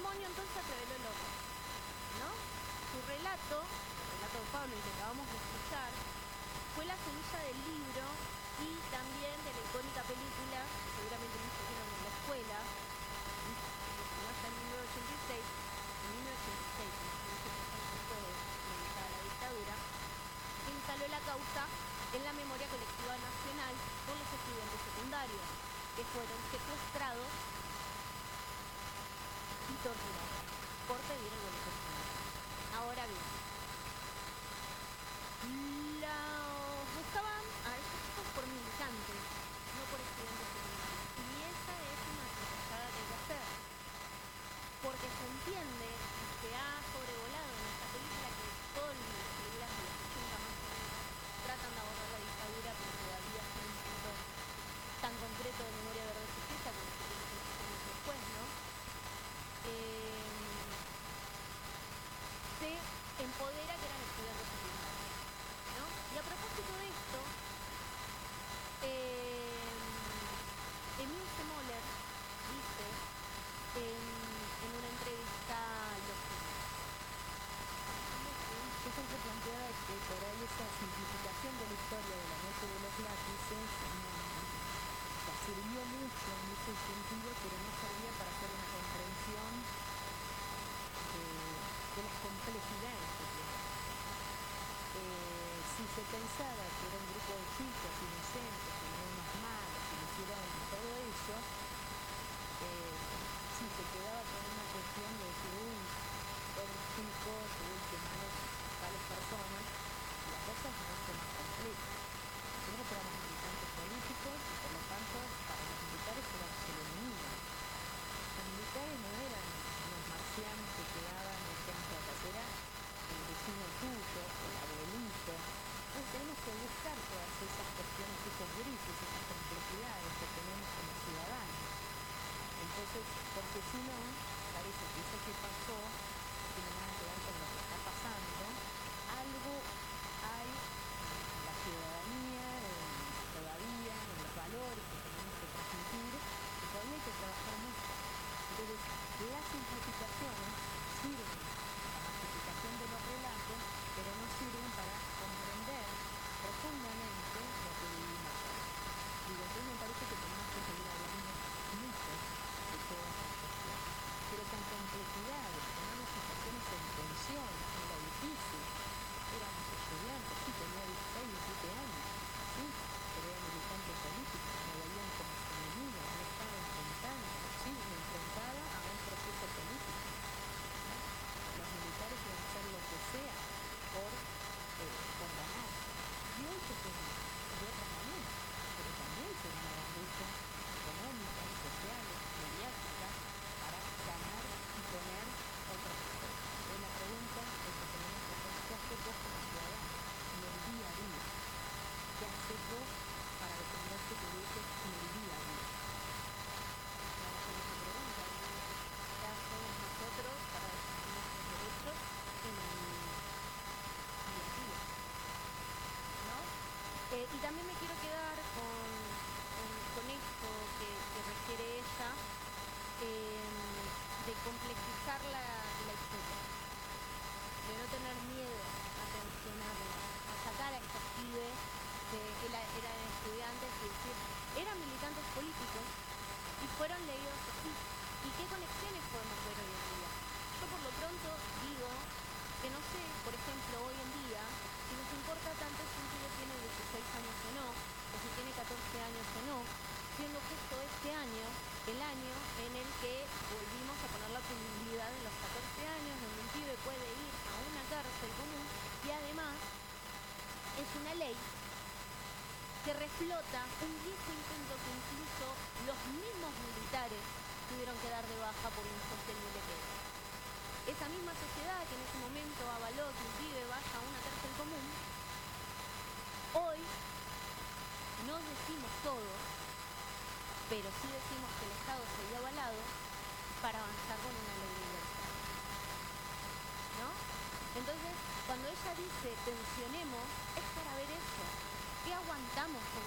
demonio entonces reveló el horror, ¿no? Su relato, el relato de Pablo, el que acabamos de escuchar, fue la semilla del libro y también de la icónica película, que seguramente muchos vieron en la escuela, que se llama en 1986, después de finalizada la dictadura, que instaló la causa en la memoria colectiva nacional por los estudiantes secundarios, que fueron secuestrados y torturados por pedir el boleto estudiantil. Ahora bien, los buscaban a estos chicos por militantes, no por estudiantes secundarios. Y esa es una propuesta que hay que hacer, porque se entiende y se ha sobrevolado en esta película que todas las películas de los 80 más o menos tratan de abordar la dictadura, pero todavía sin un punto tan concreto de memoria verde sujeta como se tiene 100 años después, ¿no? Se empodera que eran estudiantes secundarios, ¿no? Y a propósito de esto, Emil Semoller dice en una entrevista a Los Gemelos. Yo siempre planteaba que por ahí esa simplificación de la historia de la noche de los lápices sirvió mucho en ese sentido, pero no servía para hacer una comprensión de las complejidades que tiene. Si se pensaba que era un grupo de chicos inocentes, que no eran unos malos, que lo hicieron todo eso, sí se quedaba con una cuestión de decir, fueron chicos, que malos tales personas, y la cosa es mucho más compleja. Nosotros éramos militantes políticos y por lo tanto para los militares éramos el enemigo. Los militares no eran los marcianos que quedaban en casa, era el vecino tuyo, el abuelito. Entonces tenemos que buscar todas esas cuestiones, esos grises, esas complejidades que tenemos como ciudadanos. Entonces, porque si no, parece que eso que pasó tiene nada que ver con lo que está pasando. Algo hay en la ciudadanía, todavía, en los valores que tenemos que transmitir, que todavía hay que trabajar mucho. Entonces, las simplificaciones sirven para la masificación de los relatos, pero no sirven para comprender profundamente lo que vivimos hoy. Y entonces me parece que tenemos que seguir hablando mucho de todas estas cuestiones, pero con complejidades, con unas situaciones en tensión, era difícil. Éramos estudiantes, sí, tenía 16, 17 años, sí, pero era militante político, me veían como su enemiga, me estaba enfrentando, sí, me enfrentaba a un proceso político, ¿no? Los militares iban a hacer lo que sea por ganar. Y hoy que tenemos de otra manera, pero también se van a dar luchas económicas, sociales, mediáticas, para ganar y poner otras cosas. Entonces la pregunta es que tenemos que hacer, ¿qué haces vos como ciudadano en el día a día? ¿Qué haces vos para defender tus derechos en el día a día? Vamos a hacer esa pregunta, ¿qué hacemos nosotros para defender nuestros derechos en el día a día? ¿No? Y también me quiero quedar con esto que requiere ella, de complejizar la historia, de no tener miedo a tensionarla, a sacar a estos pibes que eran estudiantes y decir, eran militantes políticos y fueron leídos así. ¿Y qué conexiones podemos ver hoy en día? Yo por lo pronto digo que no sé, por ejemplo, hoy en día, si nos importa tanto si un chico tiene 16 años o no, o si tiene 14 años o no, siendo justo este año, el año en el que volvimos a poner la posibilidad de los 14 años, donde un pibe puede ir a una cárcel común, y además es una ley que reflota un viejo intento que incluso los mismos militares tuvieron que dar de baja por insostenible que era. Esa misma sociedad que en ese momento avaló que un pibe vaya a una cárcel común, hoy no decimos todo, pero sí decimos que el Estado se vio avalado para avanzar con una ley de libertad, ¿no? Entonces, cuando ella dice tensionemos, es para ver eso. ¿Qué aguantamos como